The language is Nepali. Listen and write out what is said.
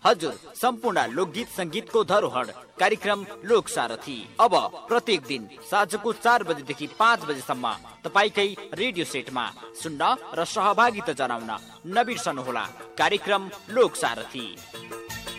हजुर, सम्पूर्ण लोकगीत संगीतको धरोहर कार्यक्रम लोक सारथी अब प्रत्येक दिन साँझको 4 बजेदेखि 5 बजेसम्म तपाईकै रेडियो सेटमा सुन्न र सहभागिता जनाउन नबिर्सनुहोला कार्यक्रम लोक सारथी।